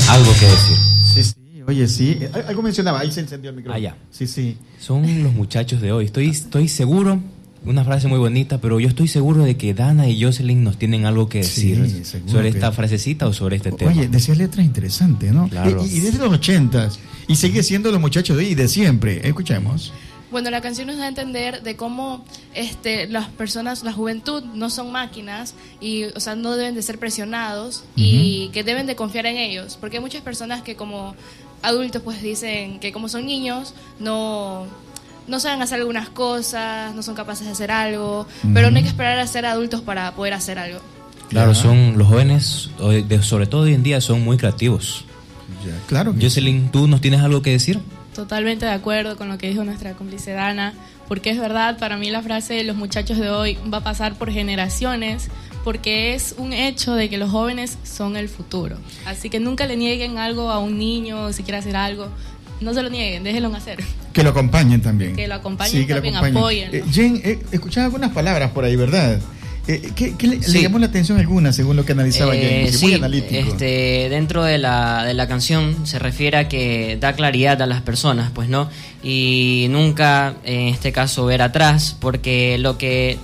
algo que decir. Sí, sí, oye, sí. Algo mencionaba, ahí se encendió el micrófono. Allá. Sí, sí. Son los muchachos de hoy. Estoy seguro, una frase muy bonita, pero yo estoy seguro de que Dana y Jocelyn nos tienen algo que decir sobre esta frasecita o sobre este tema. Oye, decía letras interesantes, ¿no? Claro. Y desde los 80s, y sigue siendo los muchachos de hoy y de siempre. Escuchemos. Bueno, la canción nos da a entender de cómo las personas, la juventud, no son máquinas y, o sea, no deben de ser presionados y que deben de confiar en ellos. Porque hay muchas personas que como adultos pues dicen que como son niños no saben hacer algunas cosas, no son capaces de hacer algo, pero no hay que esperar a ser adultos para poder hacer algo. Claro, son los jóvenes, sobre todo hoy en día, son muy creativos. Ya, claro. Jocelyn, ¿tú nos tienes algo que decir? Totalmente de acuerdo con lo que dijo nuestra cómplice Dana, porque es verdad, para mí la frase de los muchachos de hoy va a pasar por generaciones, porque es un hecho de que los jóvenes son el futuro. Así que nunca le nieguen algo a un niño, si quiere hacer algo, no se lo nieguen, déjenlo hacer. Que lo acompañen también. Que lo acompañen, también apóyenlo. Jen, escuchaba algunas palabras por ahí, ¿verdad? ¿Qué le llamó la atención alguna según lo que analizaba Jen? Sí, muy analítico. Dentro de la canción se refiere a que da claridad a las personas, pues, ¿no? Y nunca, en este caso, ver atrás, porque lo que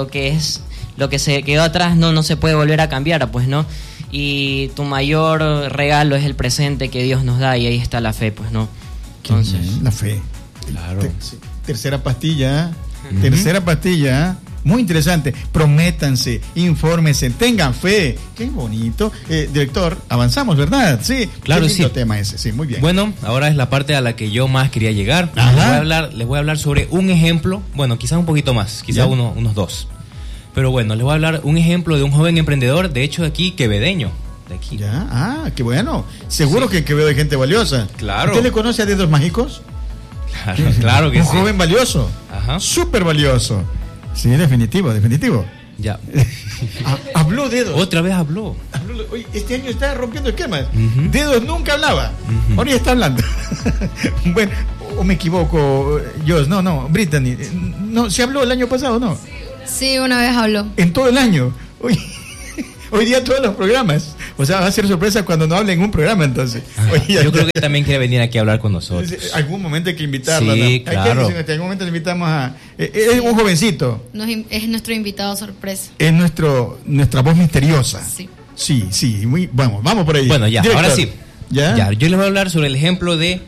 se quedó atrás no se puede volver a cambiar, pues, ¿no? Y tu mayor regalo es el presente que Dios nos da, y ahí está la fe, pues, ¿no? Entonces, la fe. Claro. Tercera pastilla. Tercera pastilla. Muy interesante. Prométanse, infórmense, tengan fe. Qué bonito. Director, avanzamos, ¿verdad? Sí. Claro, qué lindo sí. tema ese. Sí, muy bien. Bueno, ahora es la parte a la que yo más quería llegar. Les voy a hablar sobre un ejemplo, bueno, quizás un poquito más, quizás unos dos. Pero bueno, les voy a hablar un ejemplo de un joven emprendedor, de hecho de aquí, quevedeño. De aquí. Ya, qué bueno. Seguro que veo de gente valiosa. Claro. ¿Usted le conoce a Dedos Mágicos? Claro que un sí. joven valioso. Ajá. Súper valioso. Sí, definitivo. Ya. Habló Dedos. Otra vez habló. Oye, este año está rompiendo esquemas. Dedos nunca hablaba. Ahora ya está hablando. Bueno, o me equivoco, Jos. No, Brittany. No, ¿se habló el año pasado, no? Sí, una vez habló. En todo el año. Hoy día todos los programas. O sea, va a ser sorpresa cuando no hable en un programa, entonces. Yo creo que también quiere venir aquí a hablar con nosotros. Algún momento hay que invitarla. Sí, ¿no? claro. En algún momento le invitamos a... Es un jovencito. Es nuestro invitado sorpresa. Es nuestra voz misteriosa. Sí. Sí. Vamos por ahí. Bueno, ya, director. Ahora sí. ¿Ya? Yo les voy a hablar sobre el ejemplo de...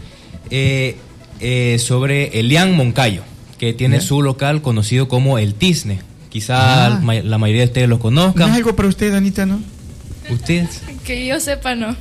sobre Elian Moncayo, que tiene su local conocido como El Tizne. Quizá la mayoría de ustedes lo conozcan. ¿No es algo para usted, Anita, no? ¿Ustedes? Que yo sepa, no.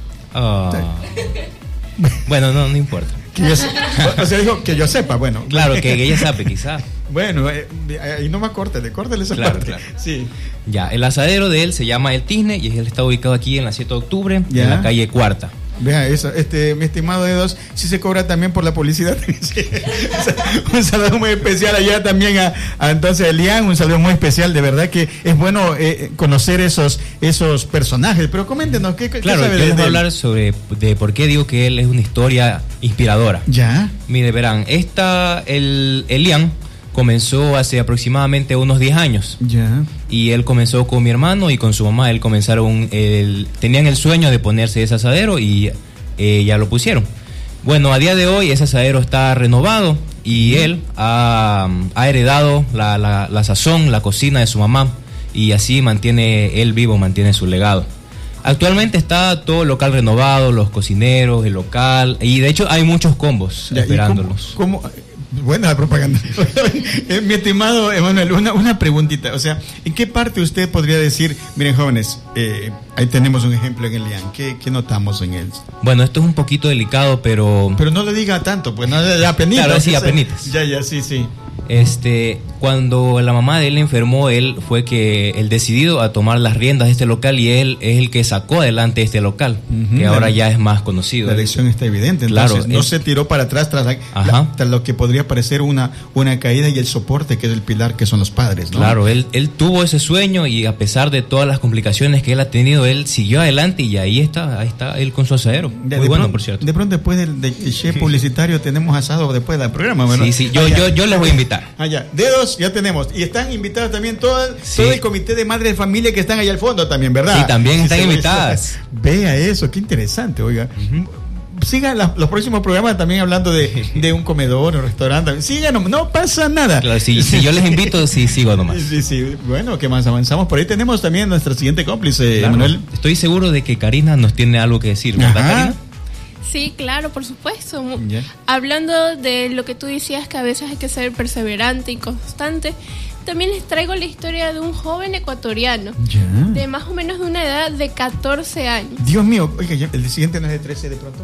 Bueno, no importa. O sea, dijo que yo sepa, bueno. Claro, que ella sabe, quizá. Bueno, ahí no más córtele esa parte. Claro. Sí. Ya, el asadero de él se llama El Tizne y él está ubicado aquí en la 7 de octubre, en la calle Cuarta. Vea eso, mi estimado Dedos, sí se cobra también por la publicidad. Un saludo muy especial allá también a entonces Elian, un saludo muy especial, de verdad que es bueno conocer esos personajes, pero coméntenos, ¿qué sabe yo les voy a hablar de por qué digo que él es una historia inspiradora. Ya. Mire, verán, Elian comenzó hace aproximadamente unos 10 años. Ya. Y él comenzó con mi hermano y con su mamá. Tenían el sueño de ponerse ese asadero y ya lo pusieron. Bueno, a día de hoy ese asadero está renovado y él ha heredado la sazón, la cocina de su mamá, y así mantiene su legado. Actualmente está todo el local renovado, los cocineros, el local, y de hecho hay muchos combos esperándolos. ¿Cómo? Buena propaganda. Mi estimado Emanuel, una preguntita. O sea, ¿en qué parte usted podría decir, miren jóvenes, ahí tenemos un ejemplo en Elian, ¿qué notamos en él? Bueno, esto es un poquito delicado, pero no le diga tanto, pues no, ya apenitas. Claro, sí, apenitas. Ya, sí. Cuando la mamá de él enfermó, él fue el decidido a tomar las riendas de este local, y él es el que sacó adelante este local, que ahora ya es más conocido. La elección está evidente, entonces claro, no se tiró para atrás tras lo que podría parecer una caída, y el soporte que es el pilar, que son los padres, ¿no? Claro, él tuvo ese sueño, y a pesar de todas las complicaciones que él ha tenido, él siguió adelante, y ahí está él con su asadero. Muy bueno, por cierto. De pronto después del cliché publicitario tenemos asado después del programa, ¿verdad? Sí, yo les voy a invitar. Dedos, 2 ya tenemos. Y están invitadas también todo Sí. el comité de madres de familia que están ahí al fondo también, ¿verdad? Sí, también están se lo invitadas. Vea eso, qué interesante, oiga. Sigan los próximos programas también hablando de un comedor, un restaurante. Sigan, no pasa nada. Claro, si yo les invito, sí, sigo nomás. Sí. Bueno, ¿qué más avanzamos? Por ahí tenemos también nuestra siguiente cómplice, Claro. Manuel. Estoy seguro de que Karina nos tiene algo que decir, ¿verdad, Ajá. Karina? Sí, claro, por supuesto. Ya. Hablando de lo que tú decías, que a veces hay que ser perseverante y constante, también les traigo la historia de un joven ecuatoriano, Ya. de más o menos de una edad de 14 años. Dios mío, oiga, el siguiente no es de 13 de pronto.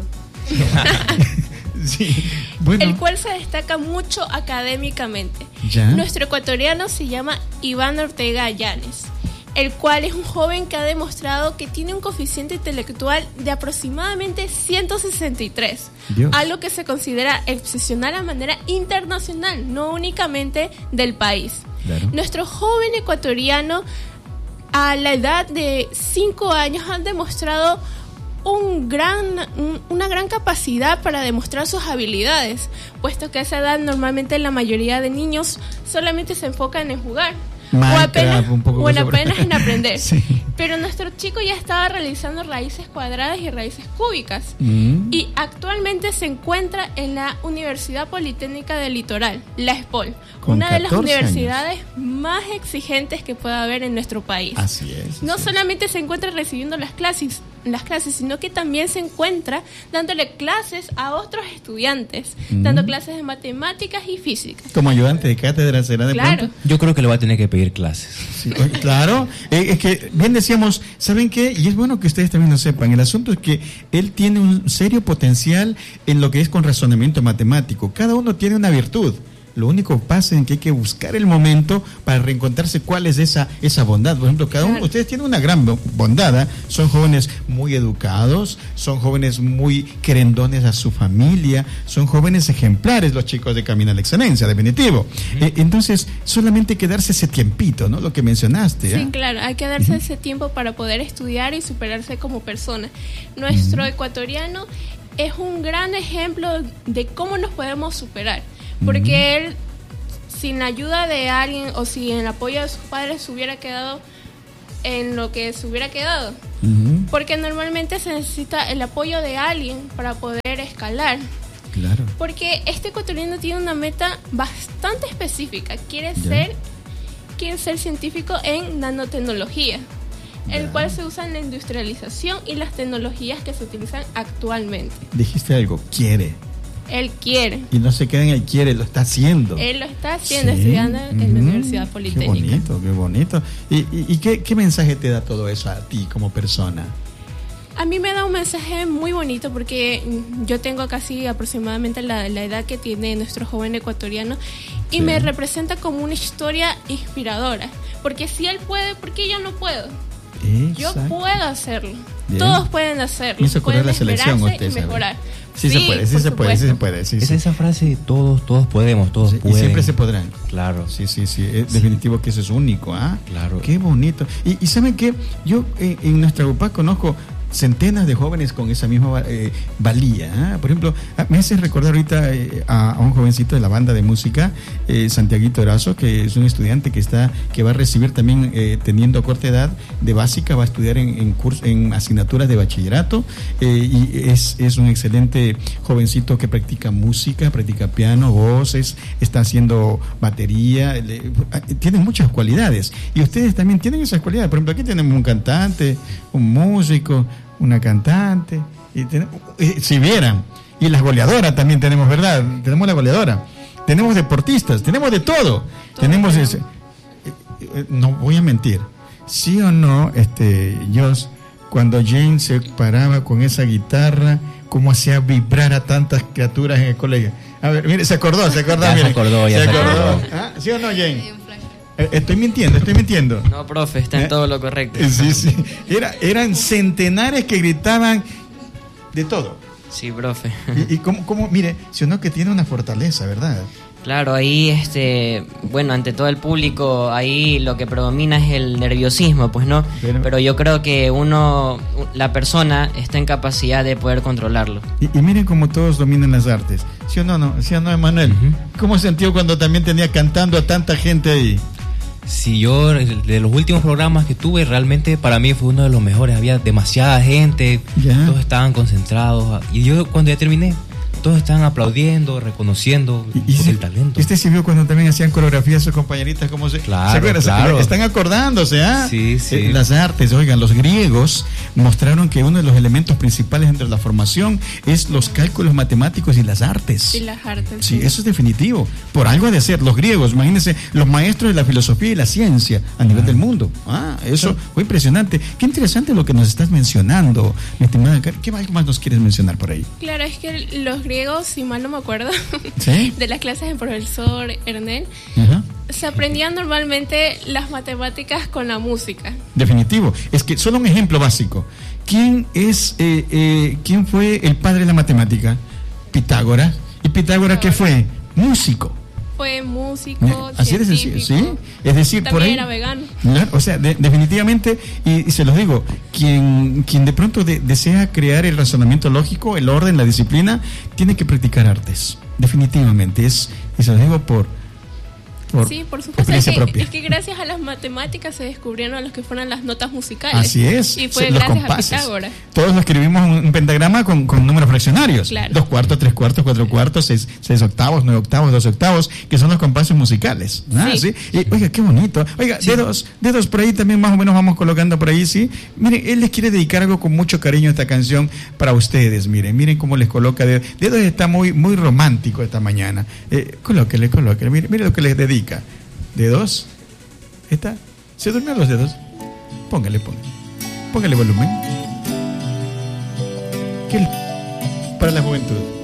Sí, bueno. El cual se destaca mucho académicamente. Ya. Nuestro ecuatoriano se llama Iván Ortega Llanes, el cual es un joven que ha demostrado que tiene un coeficiente intelectual de aproximadamente 163, Dios. algo que se considera excepcional a manera internacional, no únicamente del país. Claro. Nuestro joven ecuatoriano, a la edad de 5 años, han demostrado una gran capacidad para demostrar sus habilidades, puesto que a esa edad normalmente la mayoría de niños solamente se enfocan en jugar Minecraft, un poco cosa por- apenas en aprender. Sí. Pero nuestro chico ya estaba realizando raíces cuadradas y raíces cúbicas, y actualmente se encuentra en la Universidad Politécnica del Litoral, la ESPOL, Con una de las 14 universidades más exigentes que pueda haber en nuestro país. Así es. No solamente se encuentra recibiendo las clases, sino que también se encuentra dándole clases a otros estudiantes, dando clases de matemáticas y física. Como ayudante de cátedra será de Claro. pronto. Yo creo que le va a tener que pedir clases. Sí, oye, claro, es que bien decíamos, ¿saben qué? Y es bueno que ustedes también lo sepan, el asunto es que él tiene un serio potencial en lo que es con razonamiento matemático. Cada uno tiene una virtud. Lo único que pasa es que hay que buscar el momento para reencontrarse cuál es esa bondad. Por ejemplo, cada uno de Claro. ustedes tiene una gran bondad. ¿Ah? Son jóvenes muy educados, son jóvenes muy querendones a su familia, son jóvenes ejemplares los chicos de Camino a la Excelencia, definitivo. Entonces, solamente quedarse ese tiempito, ¿no? Lo que mencionaste. Sí, ¿ah? claro, hay que darse ese tiempo para poder estudiar y superarse como persona. Nuestro ecuatoriano es un gran ejemplo de cómo nos podemos superar, porque él, sin la ayuda de alguien o sin el apoyo de sus padres, se hubiera quedado en lo que se hubiera quedado. Ujú, Porque normalmente se necesita el apoyo de alguien para poder escalar. claro. Porque este ecuatoriano tiene una meta bastante específica. Quiere ser científico en nanotecnología, el cual se usa en la industrialización y las tecnologías que se utilizan actualmente. Dijiste algo, quiere. Él quiere. Y no se queda en el quiere, lo está haciendo. Él lo está haciendo, Sí. estudiando en la Ujú. Universidad Politécnica. Qué bonito, qué bonito. ¿Y qué mensaje te da todo eso a ti como persona? A mí me da un mensaje muy bonito porque yo tengo casi aproximadamente la edad que tiene nuestro joven ecuatoriano y Sí. me representa como una historia inspiradora. Porque si él puede, ¿por qué yo no puedo? Yo Exacto. puedo hacerlo. Bien. Todos pueden hacerlo. Me hizo correr Pueden la selección, esmerarse usted y sabe. mejorar. Sí, se puede, sí por se puede, sí se supuesto. puede. Sí, Es sí. esa frase de todos podemos, todos Sí, y pueden. siempre se podrán. Claro. Sí, es definitivo que eso es único, ¿ah? Claro. Qué bonito. Y ¿saben qué? Yo en nuestra UPA conozco centenas de jóvenes con esa misma valía. ¿Ah? Por ejemplo, me hace recordar ahorita a un jovencito de la banda de música, Santiaguito Erazo, que es un estudiante que va a recibir también, teniendo corta edad, de básica, va a estudiar en asignaturas de bachillerato, y es un excelente jovencito que practica música, practica piano, voces, está haciendo batería, tiene muchas cualidades. Y ustedes también tienen esas cualidades. Por ejemplo, aquí tenemos un cantante, un músico, una cantante, si vieran, y las goleadoras también tenemos, ¿verdad? Tenemos la goleadora, tenemos deportistas, tenemos de todo. Tenemos no voy a mentir, sí o no, Jos, cuando Jane se paraba con esa guitarra, cómo hacía vibrar a tantas criaturas en el colegio. A ver, mire, se acordó, Ya mire. se acordó. ¿Ah? ¿Sí o no, Jane? Estoy mintiendo. No, profe, está en todo lo correcto. Sí. Eran centenares que gritaban de todo. Sí, profe. Y cómo, mire, si o no que tiene una fortaleza, ¿verdad? Claro, ahí, bueno, ante todo el público, ahí lo que predomina es el nerviosismo, pues, ¿no? Pero yo creo que la persona está en capacidad de poder controlarlo. Y miren cómo todos dominan las artes. ¿Sí o no, ¿Sí o no, Emanuel? ¿Cómo sintió cuando también tenía cantando a tanta gente ahí? Sí, yo de los últimos programas que tuve, realmente para mí fue uno de los mejores. Había demasiada gente, todos estaban concentrados. Y yo cuando ya terminé, todos estaban aplaudiendo, reconociendo el talento. Sí vio cuando también hacían coreografías sus compañeritas, cómo se... Claro. Están acordándose, ¿ah? Sí. Las artes, oigan, los griegos mostraron que uno de los elementos principales dentro de la formación es los cálculos matemáticos y las artes. Y las artes. Sí, eso es definitivo. Por algo de ser, los griegos, imagínense, los maestros de la filosofía y la ciencia a nivel del mundo. Eso fue impresionante. Qué interesante lo que nos estás mencionando, mi estimada. ¿Qué algo más nos quieres mencionar por ahí? Claro, es que los griegos, si mal no me acuerdo, ¿sí? de las clases del profesor Ernel, se aprendían normalmente las matemáticas con la música. Definitivo. Es que solo un ejemplo básico. ¿Quién fue el padre de la matemática? Pitágoras. ¿Y Pitágoras qué fue? Músico. Fue músico, así de sencillo, ¿sí? Es decir, también por ahí era vegano. O sea, definitivamente, y se los digo, quien de pronto desea crear el razonamiento lógico, el orden, la disciplina, tiene que practicar artes. Definitivamente, y se los digo por sí, por supuesto. Es que gracias a las matemáticas se descubrieron los que fueron las notas musicales. Así es. Y fue los gracias compases. a Pitágoras. Todos lo escribimos un pentagrama con números fraccionarios. Claro. 2 cuartos, 3 cuartos, 4 cuartos, 6 octavos, 9 octavos, 12 octavos, que son los compases musicales. ¿Sí? Y, oiga, qué bonito. Oiga, sí. dedos por ahí también más o menos vamos colocando por ahí, ¿sí? Miren, él les quiere dedicar algo con mucho cariño a esta canción para ustedes. Miren cómo les coloca dedos. Dedos está muy, muy romántico esta mañana. Colóquele. Mire lo que les dedica. Dedos. ¿Se durmieron los dedos? Póngale volumen. Para la juventud.